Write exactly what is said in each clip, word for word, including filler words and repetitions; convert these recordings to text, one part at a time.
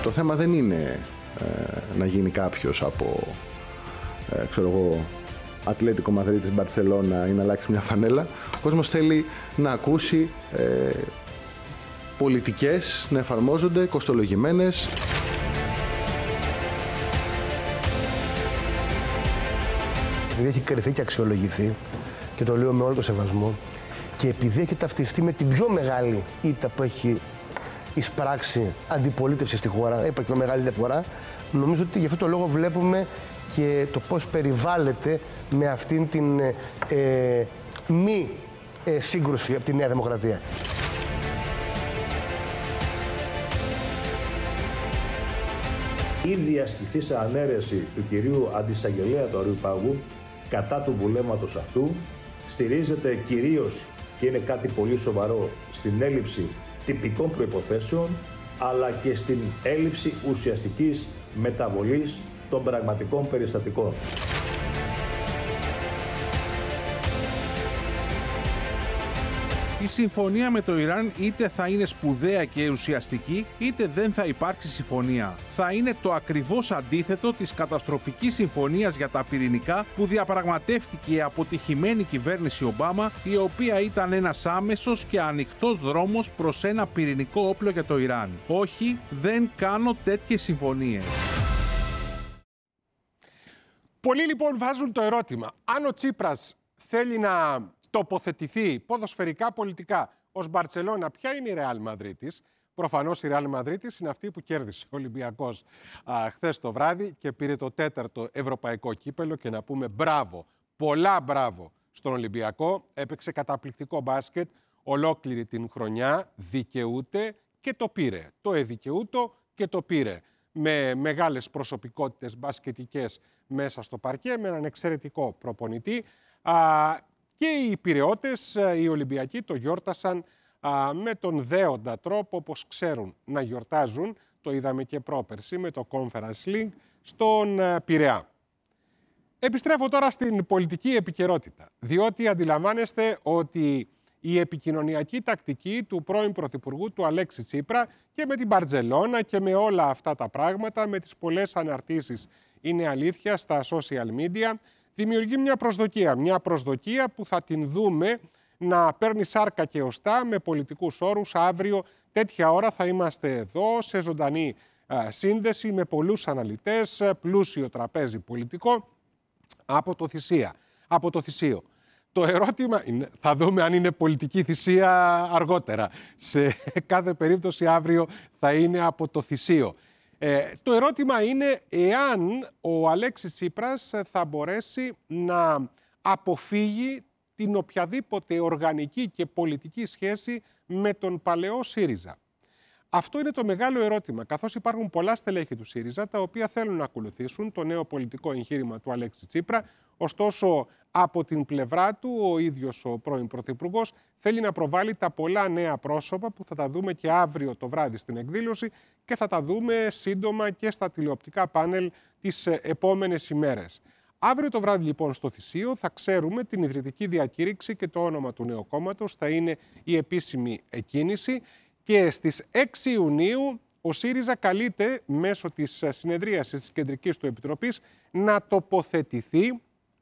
Το θέμα δεν είναι ε, να γίνει κάποιος από, ε, ξέρω εγώ, Ατλέτικο Μαδρίτης, Μπαρτσελώνα ή να αλλάξει μια φανέλα. Ο κόσμος θέλει να ακούσει ε, πολιτικές να εφαρμόζονται, κοστολογημένες. Επειδή έχει κρυθεί και αξιολογηθεί, και το λέω με όλο το σεβασμό, και επειδή έχει ταυτιστεί με την πιο μεγάλη ήττα που έχει εισπράξει αντιπολίτευση στη χώρα, είπα και με μεγάλη διαφορά, νομίζω ότι γι' αυτό το λόγο βλέπουμε και το πώς περιβάλλεται με αυτήν την ε, μη ε, σύγκρουση από τη Νέα Δημοκρατία. Ήδη ασκηθήσα ανέρεση του κυρίου Αντισαγγελέα του Αριού Πάγου κατά του βουλέματος αυτού στηρίζεται κυρίως, και είναι κάτι πολύ σοβαρό, στην έλλειψη τυπικών προϋποθέσεων, αλλά και στην έλλειψη ουσιαστικής μεταβολής των πραγματικών περιστατικών. Η συμφωνία με το Ιράν είτε θα είναι σπουδαία και ουσιαστική, είτε δεν θα υπάρξει συμφωνία. Θα είναι το ακριβώς αντίθετο της καταστροφικής συμφωνίας για τα πυρηνικά που διαπραγματεύτηκε η αποτυχημένη κυβέρνηση Ομπάμα, η οποία ήταν ένας άμεσος και ανοιχτός δρόμος προς ένα πυρηνικό όπλο για το Ιράν. Όχι, δεν κάνω τέτοιες συμφωνίες. Πολλοί λοιπόν βάζουν το ερώτημα, αν ο Τσίπρας θέλει να τοποθετηθεί ποδοσφαιρικά πολιτικά ως Μπαρτσελώνα, ποια είναι η Ρεάλ Μαδρίτης? Προφανώς η Ρεάλ Μαδρίτης είναι αυτή που κέρδισε ο Ολυμπιακός χθες το βράδυ και πήρε το τέταρτο ευρωπαϊκό κύπελο, και να πούμε μπράβο, πολλά μπράβο στον Ολυμπιακό. Έπαιξε καταπληκτικό μπάσκετ ολόκληρη την χρονιά, δικαιούται και το πήρε. Το εδικαιούτο και το πήρε. Με μεγάλες προσωπικότητες μπασκετικές μέσα στο παρκέ, με έναν εξαιρετικό προπονητή. Και οι Πειραιώτες, οι Ολυμπιακοί, το γιόρτασαν α, με τον δέοντα τρόπο, όπως ξέρουν να γιορτάζουν. Το είδαμε και πρόπερση με το Conference League στον α, Πειραιά. Επιστρέφω τώρα στην πολιτική επικαιρότητα, διότι αντιλαμβάνεστε ότι η επικοινωνιακή τακτική του πρώην Πρωθυπουργού, του Αλέξη Τσίπρα, και με την Μπαρτσελώνα και με όλα αυτά τα πράγματα, με τις πολλές αναρτήσεις, είναι αλήθεια, στα social media, δημιουργεί μια προσδοκία. Μια προσδοκία που θα την δούμε να παίρνει σάρκα και οστά με πολιτικούς όρους. Αύριο τέτοια ώρα θα είμαστε εδώ σε ζωντανή α, σύνδεση με πολλούς αναλυτές, πλούσιο τραπέζι πολιτικό από το θυσία, από το θυσίο. Το ερώτημα είναι, θα δούμε αν είναι πολιτική θυσία αργότερα. Σε κάθε περίπτωση αύριο θα είναι από το θυσίο. Ε, το ερώτημα είναι εάν ο Αλέξης Τσίπρας θα μπορέσει να αποφύγει την οποιαδήποτε οργανική και πολιτική σχέση με τον παλαιό ΣΥΡΙΖΑ. Αυτό είναι το μεγάλο ερώτημα, καθώς υπάρχουν πολλά στελέχη του ΣΥΡΙΖΑ τα οποία θέλουν να ακολουθήσουν το νέο πολιτικό εγχείρημα του Αλέξη Τσίπρα. Ωστόσο, από την πλευρά του, ο ίδιος ο πρώην Πρωθυπουργός θέλει να προβάλλει τα πολλά νέα πρόσωπα που θα τα δούμε και αύριο το βράδυ στην εκδήλωση και θα τα δούμε σύντομα και στα τηλεοπτικά πάνελ τις επόμενες ημέρες. Αύριο το βράδυ λοιπόν στο Θησίο θα ξέρουμε την ιδρυτική διακήρυξη και το όνομα του νέου κόμματος, θα είναι η επίσημη εκκίνηση, και στις έξι Ιουνίου ο ΣΥΡΙΖΑ καλείται μέσω της συνεδρίασης της Κεντρικής του Επιτροπής να τοποθετηθεί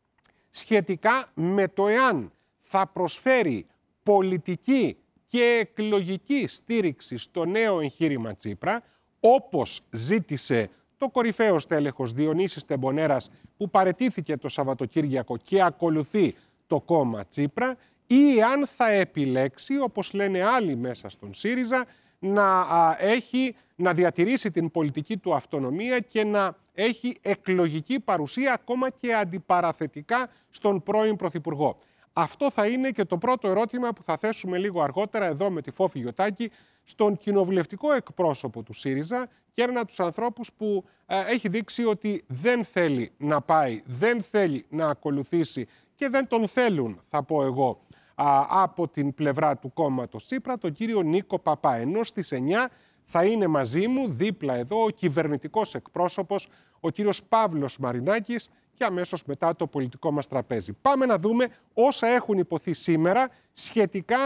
σχετικά με το εάν θα προσφέρει πολιτική και εκλογική στήριξη στο νέο εγχείρημα Τσίπρα, όπως ζήτησε το κορυφαίο στέλεχος Διονύσης Τεμπονέρας που παραιτήθηκε το Σαββατοκύριακο και ακολουθεί το κόμμα Τσίπρα, ή αν θα επιλέξει, όπως λένε άλλοι μέσα στον ΣΥΡΙΖΑ, να, α, έχει, να διατηρήσει την πολιτική του αυτονομία και να έχει εκλογική παρουσία ακόμα και αντιπαραθετικά στον πρώην Πρωθυπουργό. Αυτό θα είναι και το πρώτο ερώτημα που θα θέσουμε λίγο αργότερα εδώ με τη Φόφη Γιωτάκη στον κοινοβουλευτικό εκπρόσωπο του ΣΥΡΙΖΑ και έναν από τους ανθρώπους που ε, έχει δείξει ότι δεν θέλει να πάει, δεν θέλει να ακολουθήσει και δεν τον θέλουν, θα πω εγώ, α, από την πλευρά του κόμματος Τσίπρα, τον κύριο Νίκο Παπά. Ενώ στις εννιά θα είναι μαζί μου, δίπλα εδώ, ο κυβερνητικός εκπρόσωπος, ο κύριος Παύλος Μαρινάκης, και αμέσως μετά το πολιτικό μας τραπέζι. Πάμε να δούμε όσα έχουν υποθεί σήμερα σχετικά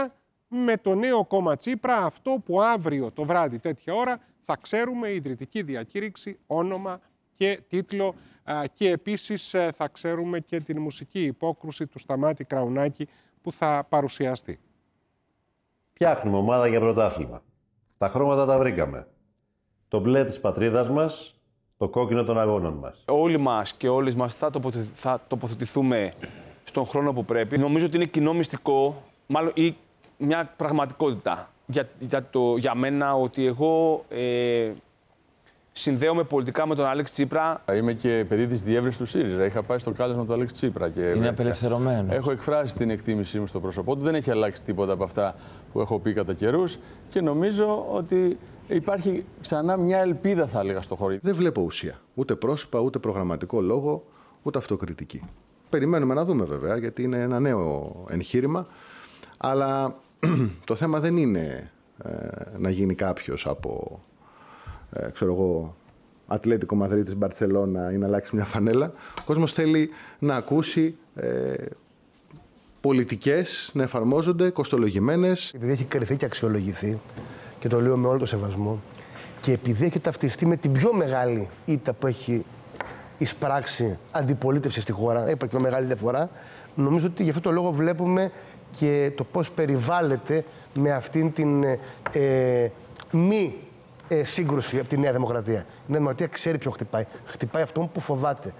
με το νέο κόμμα Τσίπρα, αυτό που αύριο το βράδυ τέτοια ώρα θα ξέρουμε ιδρυτική διακήρυξη, όνομα και τίτλο, και επίσης θα ξέρουμε και την μουσική υπόκρουση του Σταμάτη Κραουνάκη που θα παρουσιαστεί. Φτιάχνουμε ομάδα για πρωτάθλημα. Τα χρώματα τα βρήκαμε. Το μπλε της πατρίδας μας, το κόκκινο των αγώνων μας. Όλοι μας και όλες μας θα, τοποθε... θα τοποθετηθούμε στον χρόνο που πρέπει. Νομίζω ότι είναι κοινό μυστικό, μάλλον ή μια πραγματικότητα για, για, το, για μένα, ότι εγώ ε, συνδέομαι πολιτικά με τον Άλεξ Τσίπρα. Είμαι και παιδί της διεύρυνσης του ΣΥΡΙΖΑ. Είχα πάει στο κάλεσμα του Άλεξ Τσίπρα. Και είναι απελευθερωμένο. Έχω εκφράσει την εκτίμησή μου στο πρόσωπό του. Δεν έχει αλλάξει τίποτα από αυτά που έχω πει κατά καιρούς. Και νομίζω ότι υπάρχει ξανά μια ελπίδα, θα έλεγα, στο χώρο. Δεν βλέπω ουσία. Ούτε πρόσωπα, ούτε προγραμματικό λόγο, ούτε αυτοκριτική. Περιμένουμε να δούμε βέβαια, γιατί είναι ένα νέο εγχείρημα. Αλλά το θέμα δεν είναι ε, να γίνει κάποιος από, ε, ξέρω εγώ, Ατλέτικο Μαδρίτης, Μπαρτσελώνα ή να αλλάξει μια φανέλα. Ο κόσμος θέλει να ακούσει ε, πολιτικές να εφαρμόζονται, κοστολογημένες. Επειδή έχει κρυθεί και αξιολογηθεί, και το λέω με όλο το σεβασμό, και επειδή έχει ταυτιστεί με την πιο μεγάλη ήττα που έχει εισπράξει αντιπολίτευση στη χώρα, υπάρχει πιο μεγάλη διαφορά, νομίζω ότι γι' αυτό το λόγο βλέπουμε και το πώς περιβάλλεται με αυτήν την ε, μη ε, σύγκρουση από τη Νέα Δημοκρατία. Η Νέα Δημοκρατία ξέρει ποιο χτυπάει. Χτυπάει αυτόν που φοβάται.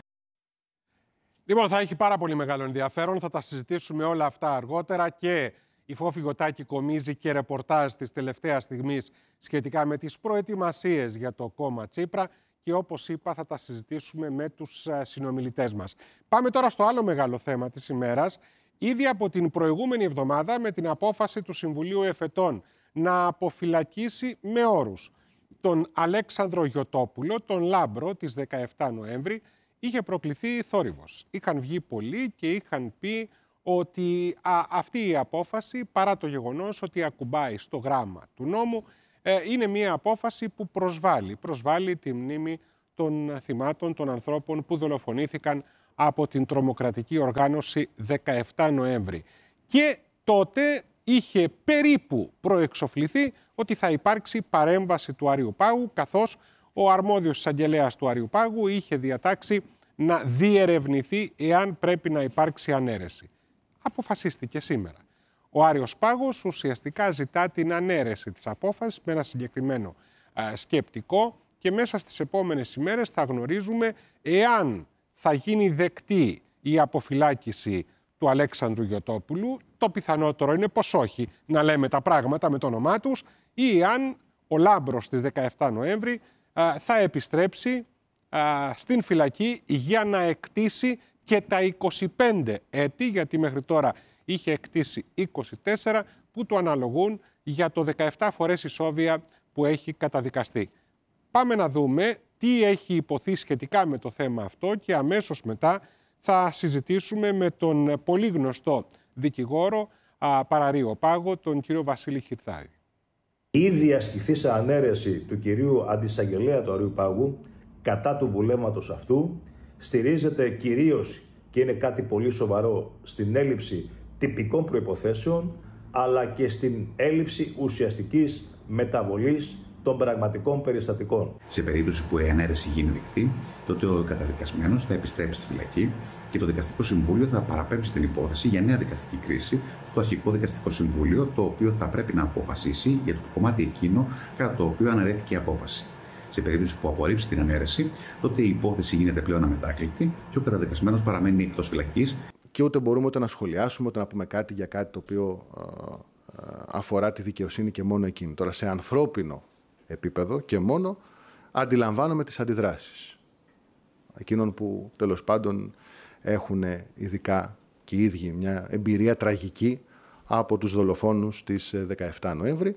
Λοιπόν, θα έχει πάρα πολύ μεγάλο ενδιαφέρον. Θα τα συζητήσουμε όλα αυτά αργότερα και η Φόφη Γωτάκη κομίζει και ρεπορτάζ της τελευταίας στιγμής σχετικά με τις προετοιμασίες για το κόμμα Τσίπρα και όπως είπα θα τα συζητήσουμε με τους συνομιλητές μας. Πάμε τώρα στο άλλο μεγάλο θέμα της ημέρας. Ήδη από την προηγούμενη εβδομάδα με την απόφαση του Συμβουλίου Εφετών να αποφυλακίσει με όρους τον Αλέξανδρο Γιωτόπουλο, τον Λάμπρο, της δεκαεφτά Νοέμβρη, είχε προκληθεί θόρυβος. Είχαν βγει πολλοί και είχαν πει ότι α, αυτή η απόφαση, παρά το γεγονός ότι ακουμπάει στο γράμμα του νόμου, ε, είναι μια απόφαση που προσβάλλει, προσβάλλει τη μνήμη των θυμάτων, των ανθρώπων που δολοφονήθηκαν από την τρομοκρατική οργάνωση δεκαεφτά Νοέμβρη. Και τότε είχε περίπου προεξοφληθεί ότι θα υπάρξει παρέμβαση του Αριοπάγου, καθώς ο αρμόδιος εισαγγελέας του Αριοπάγου είχε διατάξει να διερευνηθεί εάν πρέπει να υπάρξει ανέρεση. Αποφασίστηκε σήμερα. Ο Άριος Πάγος ουσιαστικά ζητά την ανέρεση της απόφασης με ένα συγκεκριμένο α, σκεπτικό και μέσα στις επόμενες ημέρες θα γνωρίζουμε εάν θα γίνει δεκτή η αποφυλάκηση του Αλέξανδρου Γιωτόπουλου. Το πιθανότερο είναι πως όχι, να λέμε τα πράγματα με το όνομά τους, ή αν ο Λάμπρος της δεκαεφτά Νοέμβρη α, θα επιστρέψει α, στην φυλακή για να εκτίσει και τα είκοσι πέντε έτη, γιατί μέχρι τώρα είχε εκτίσει είκοσι τέσσερα, που του αναλογούν για το δεκαεφτά φορές ισόβια που έχει καταδικαστεί. Πάμε να δούμε τι έχει υποθεί σχετικά με το θέμα αυτό και αμέσως μετά θα συζητήσουμε με τον πολύ γνωστό δικηγόρο α, Παραριοπάγο, τον κύριο Βασίλη Χιρδάρη. Η ήδη ασκηθήσα ανέρεση του κυρίου Αντισαγγελέα του Αριοπάγου κατά του βουλέματος αυτού στηρίζεται κυρίως, και είναι κάτι πολύ σοβαρό, στην έλλειψη τυπικών προϋποθέσεων, αλλά και στην έλλειψη ουσιαστικής μεταβολής των πραγματικών περιστατικών. Σε περίπτωση που η ανέρεση γίνει δεκτή, τότε ο καταδικασμένος θα επιστρέψει στη φυλακή και το Δικαστικό Συμβούλιο θα παραπέμψει την υπόθεση για νέα δικαστική κρίση στο αρχικό Δικαστικό Συμβούλιο, το οποίο θα πρέπει να αποφασίσει για το κομμάτι εκείνο κατά το οποίο αναιρέθηκε η απόφαση. Σε περίπτωση που απορρίψει την ανέρεση, τότε η υπόθεση γίνεται πλέον αμετάκλητη και ο καταδικασμένος παραμένει εκτός φυλακής. Και ούτε μπορούμε ούτε να σχολιάσουμε, ούτε να πούμε κάτι για κάτι το οποίο α, α, αφορά τη δικαιοσύνη και μόνο εκείνη. Τώρα, σε ανθρώπινο επίπεδο και μόνο αντιλαμβάνομαι τις αντιδράσεις εκείνων που τέλος πάντων έχουν ειδικά και οι ίδιοι μια εμπειρία τραγική από τους δολοφόνους της δεκαεφτά Νοέμβρη.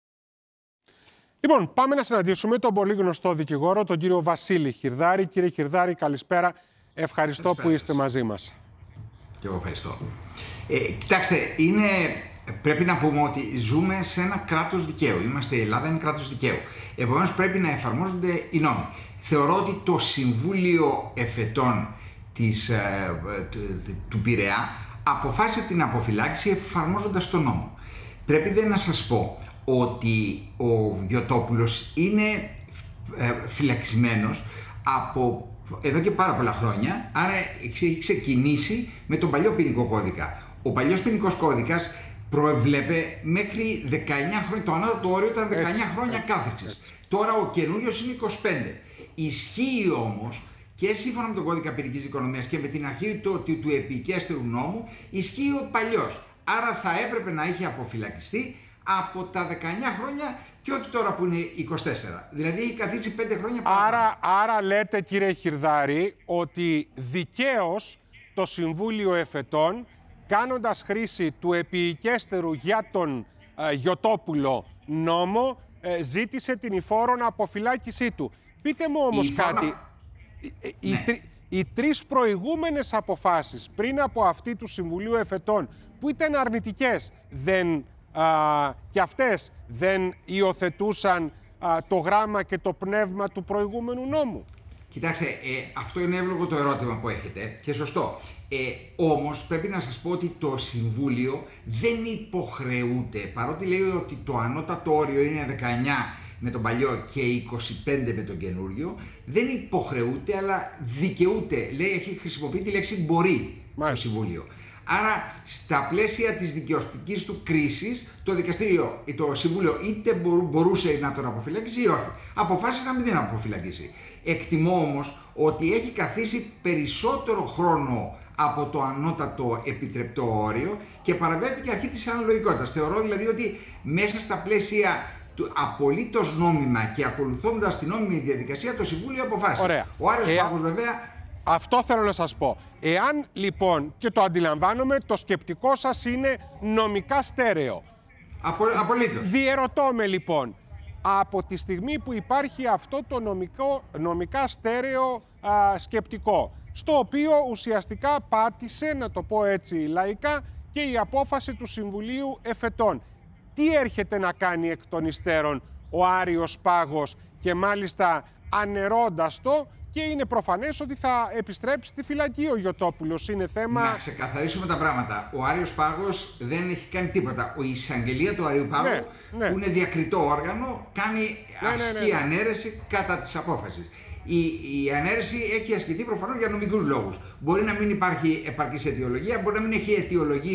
Λοιπόν, πάμε να συναντήσουμε τον πολύ γνωστό δικηγόρο, τον κύριο Βασίλη Χιρδάρη. Κύριε Χιρδάρη, καλησπέρα. Ευχαριστώ καλησπέρα. που είστε μαζί μας. Και εγώ ευχαριστώ. Ε, κοιτάξτε, είναι... πρέπει να πούμε ότι ζούμε σε ένα κράτος δικαίου. Είμαστε η Ελλάδα, είναι κράτος δικαίου. Επομένως, πρέπει να εφαρμόζονται οι νόμοι. Θεωρώ ότι το Συμβούλιο Εφετών της, ε, του, του Πειραιά αποφάσισε την αποφυλάκηση εφαρμόζοντας τον νόμο. Πρέπει δεν να σας πω ότι ο Διοτόπουλος είναι ε, φυλακισμένος από εδώ και πάρα πολλά χρόνια, άρα έχει ξεκινήσει με τον παλιό ποινικό κώδικα. Ο παλιός ποινικός κώδικας προεβλέπε μέχρι δεκαεννιά χρόνια, το ανώτατο όριο ήταν δεκαεννιά έτσι, χρόνια κάθεξης. Τώρα ο καινούριος είναι είκοσι πέντε. Ισχύει όμως και σύμφωνα με τον κώδικα ποινικής οικονομίας και με την αρχή του, του, του επικέστερου νόμου, ισχύει ο παλιός. Άρα θα έπρεπε να είχε αποφυλακιστεί από τα δεκαεννιά χρόνια και όχι τώρα που είναι είκοσι τέσσερα. Δηλαδή έχει καθίσει πέντε χρόνια παραπάνω. Άρα, άρα λέτε, κύριε Χυρδάρη, ότι δικαίως το Συμβούλιο Εφετών, κάνοντας χρήση του επιοικέστερου για τον ε, Γιωτόπουλο νόμο, ε, ζήτησε την υφόρον αποφυλάκησή του. Πείτε μου όμως η κάτι. Φόρμα... Οι, ναι. τρι, οι τρεις προηγούμενες αποφάσεις πριν από αυτή του Συμβουλίου Εφετών, που ήταν αρνητικές, δεν, α, και αυτές δεν υιοθετούσαν α, το γράμμα και το πνεύμα του προηγούμενου νόμου? Κοιτάξτε, ε, αυτό είναι εύλογο το ερώτημα που έχετε και σωστό. Ε, όμως πρέπει να σας πω ότι το Συμβούλιο δεν υποχρεούται, παρότι λέει ότι το ανώτατο όριο είναι δεκαεννιά με τον παλιό και είκοσι πέντε με τον καινούριο, δεν υποχρεούται αλλά δικαιούται. Λέει, έχει χρησιμοποιεί τη λέξη μπορεί το Συμβούλιο. Άρα, στα πλαίσια της δικαιωστικής του κρίσης, το δικαστήριο, το Συμβούλιο είτε μπορούσε να τον αποφυλακίσει ή όχι. Αποφάσισε να μην την αποφυλακίσει. Εκτιμώ όμως ότι έχει καθίσει περισσότερο χρόνο από το ανώτατο επιτρεπτό όριο και παραβιάζεται και αρχή της αναλογικότητας. Θεωρώ δηλαδή ότι μέσα στα πλαίσια του απολύτως νόμιμα και ακολουθώντας την νόμιμη διαδικασία, το Συμβούλιο αποφάσισε. Ωραία. Ο Άρης ε, Πάγος βέβαια. Αυτό θέλω να σας πω. Εάν λοιπόν, και το αντιλαμβάνομαι, το σκεπτικό σας είναι νομικά στέρεο. Απο, απολύτως. Διερωτώ με λοιπόν, από τη στιγμή που υπάρχει αυτό το νομικό, νομικά στέρεο α, σκεπτικό, στο οποίο ουσιαστικά πάτησε, να το πω έτσι λαϊκά, και η απόφαση του Συμβουλίου Εφετών, τι έρχεται να κάνει εκ των υστέρων ο Άριος Πάγος και μάλιστα ανερώντας το, και είναι προφανές ότι θα επιστρέψει στη φυλακή ο Γιωτόπουλος. Είναι θέμα... Να ξεκαθαρίσουμε τα πράγματα. Ο Άριος Πάγος δεν έχει κάνει τίποτα. Η εισαγγελία του Αρίου Πάγου, ναι, ναι. που είναι διακριτό όργανο, κάνει ναι, ασκή ναι, ναι, ναι. ανέρεση κατά της απόφασης. Η, η ανέρεση έχει ασκηθεί προφανώς για νομικούς λόγους. Μπορεί να μην υπάρχει επαρκής αιτιολογία, μπορεί να μην έχει αιτιολογία